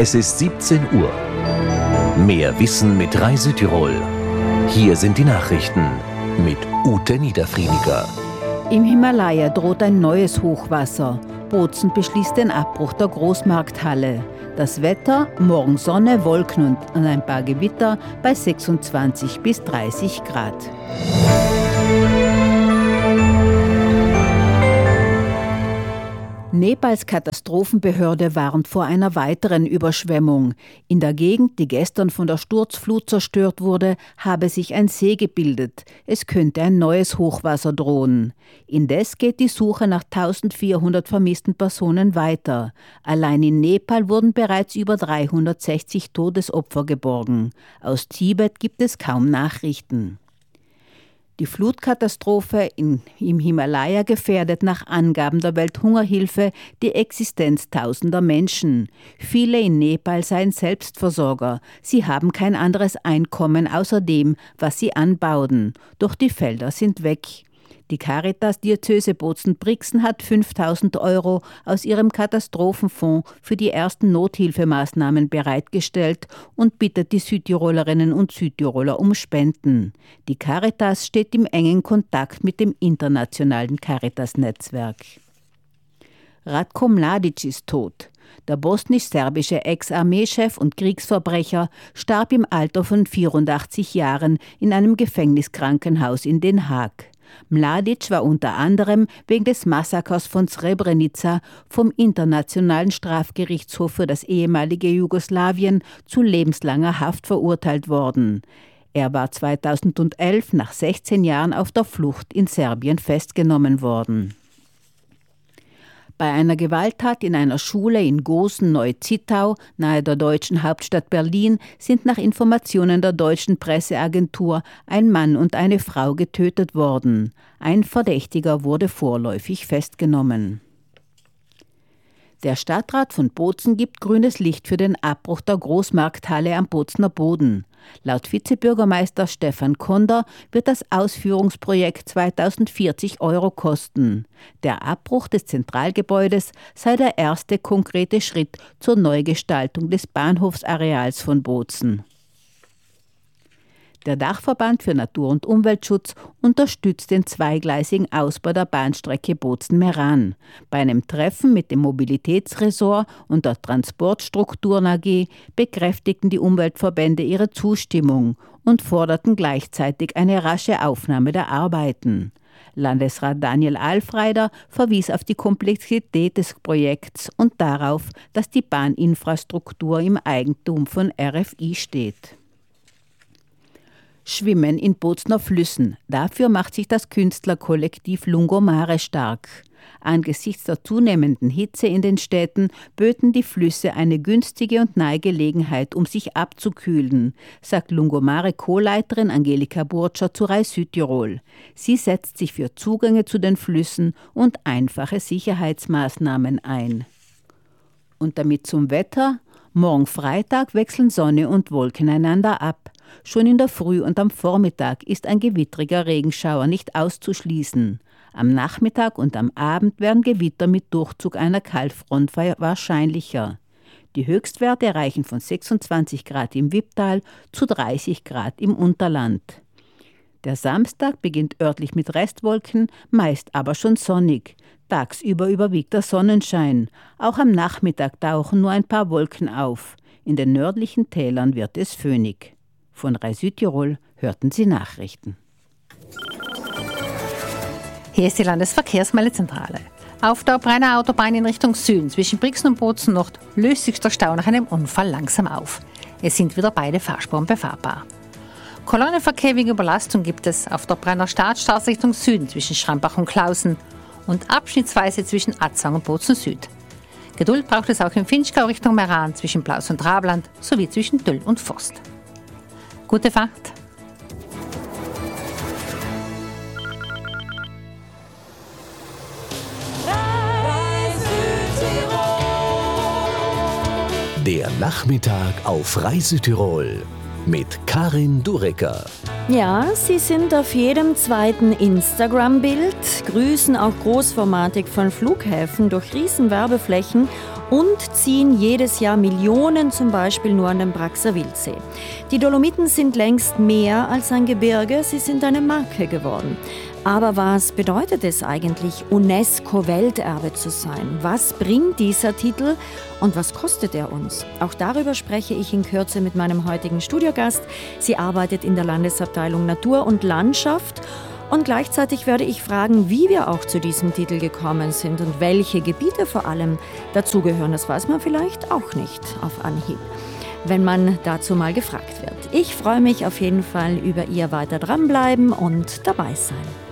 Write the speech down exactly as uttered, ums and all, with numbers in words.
Es ist siebzehn Uhr. Mehr Wissen mit Reisetirol. Hier sind die Nachrichten mit Ute Niederfriediger. Im Himalaya droht ein neues Hochwasser. Bozen beschließt den Abbruch der Großmarkthalle. Das Wetter, morgen Sonne, Wolken und ein paar Gewitter bei sechsundzwanzig bis dreißig Grad. Nepals Katastrophenbehörde warnt vor einer weiteren Überschwemmung. In der Gegend, die gestern von der Sturzflut zerstört wurde, habe sich ein See gebildet. Es könnte ein neues Hochwasser drohen. Indes geht die Suche nach eintausendvierhundert vermissten Personen weiter. Allein in Nepal wurden bereits über dreihundertsechzig Todesopfer geborgen. Aus Tibet gibt es kaum Nachrichten. Die Flutkatastrophe in, im Himalaya gefährdet nach Angaben der Welthungerhilfe die Existenz tausender Menschen. Viele in Nepal seien Selbstversorger. Sie haben kein anderes Einkommen außer dem, was sie anbauen. Doch die Felder sind weg. Die Caritas-Diözese Bozen-Brixen hat fünftausend Euro aus ihrem Katastrophenfonds für die ersten Nothilfemaßnahmen bereitgestellt und bittet die Südtirolerinnen und Südtiroler um Spenden. Die Caritas steht im engen Kontakt mit dem internationalen Caritas-Netzwerk. Ratko Mladic ist tot. Der bosnisch-serbische Ex-Armeechef und Kriegsverbrecher starb im Alter von vierundachtzig Jahren in einem Gefängniskrankenhaus in Den Haag. Mladic war unter anderem wegen des Massakers von Srebrenica vom Internationalen Strafgerichtshof für das ehemalige Jugoslawien zu lebenslanger Haft verurteilt worden. Er war zweitausendelf nach sechzehn Jahren auf der Flucht in Serbien festgenommen worden. Bei einer Gewalttat in einer Schule in Gosen-Neu-Zittau, nahe der deutschen Hauptstadt Berlin, sind nach Informationen der deutschen Presseagentur ein Mann und eine Frau getötet worden. Ein Verdächtiger wurde vorläufig festgenommen. Der Stadtrat von Bozen gibt grünes Licht für den Abbruch der Großmarkthalle am Bozener Boden. Laut Vizebürgermeister Stefan Konder wird das Ausführungsprojekt zweitausendvierzig Euro kosten. Der Abbruch des Zentralgebäudes sei der erste konkrete Schritt zur Neugestaltung des Bahnhofsareals von Bozen. Der Dachverband für Natur- und Umweltschutz unterstützt den zweigleisigen Ausbau der Bahnstrecke Bozen-Meran. Bei einem Treffen mit dem Mobilitätsressort und der Transportstrukturen A G bekräftigten die Umweltverbände ihre Zustimmung und forderten gleichzeitig eine rasche Aufnahme der Arbeiten. Landesrat Daniel Alfreider verwies auf die Komplexität des Projekts und darauf, dass die Bahninfrastruktur im Eigentum von R F I steht. Schwimmen in Bozener Flüssen. Dafür macht sich das Künstlerkollektiv Lungomare stark. Angesichts der zunehmenden Hitze in den Städten böten die Flüsse eine günstige und nahe Gelegenheit, um sich abzukühlen, sagt Lungomare Co-Leiterin Angelika Burtscher zu Reis Südtirol. Sie setzt sich für Zugänge zu den Flüssen und einfache Sicherheitsmaßnahmen ein. Und damit zum Wetter. Morgen Freitag wechseln Sonne und Wolken einander ab. Schon in der Früh und am Vormittag ist ein gewittriger Regenschauer nicht auszuschließen. Am Nachmittag und am Abend werden Gewitter mit Durchzug einer Kaltfront wahrscheinlicher. Die Höchstwerte reichen von sechsundzwanzig Grad im Wipptal zu dreißig Grad im Unterland. Der Samstag beginnt örtlich mit Restwolken, meist aber schon sonnig. Tagsüber überwiegt der Sonnenschein. Auch am Nachmittag tauchen nur ein paar Wolken auf. In den nördlichen Tälern wird es föhnig. Von Reis Südtirol hörten Sie Nachrichten. Hier ist die Landesverkehrsmeldezentrale. Auf der Brenner Autobahn in Richtung Süden zwischen Brixen und Bozen Nord löst sich der Stau nach einem Unfall langsam auf. Es sind wieder beide Fahrspuren befahrbar. Kolonnenverkehr wegen Überlastung gibt es auf der Brenner Startstraße Richtung Süden zwischen Schrambach und Klausen und abschnittsweise zwischen Atzang und Bozen Süd. Geduld braucht es auch im Finchgau Richtung Meran zwischen Blaus und Rabland sowie zwischen Döll und Forst. Gute Fahrt! Der Nachmittag auf Reis Südtirol mit Karin Durecker. Ja, Sie sind auf jedem zweiten Instagram-Bild, grüßen auch großformatig von Flughäfen durch riesen Werbeflächen und ziehen jedes Jahr Millionen zum Beispiel nur an den Braxer Wildsee. Die Dolomiten sind längst mehr als ein Gebirge, sie sind eine Marke geworden. Aber was bedeutet es eigentlich, UNESCO-Welterbe zu sein? Was bringt dieser Titel und was kostet er uns? Auch darüber spreche ich in Kürze mit meinem heutigen Studiogast. Sie arbeitet in der Landesabteilung Natur und Landschaft. Und gleichzeitig werde ich fragen, wie wir auch zu diesem Titel gekommen sind und welche Gebiete vor allem dazugehören. Das weiß man vielleicht auch nicht auf Anhieb, wenn man dazu mal gefragt wird. Ich freue mich auf jeden Fall über Ihr weiter dranbleiben und dabei sein.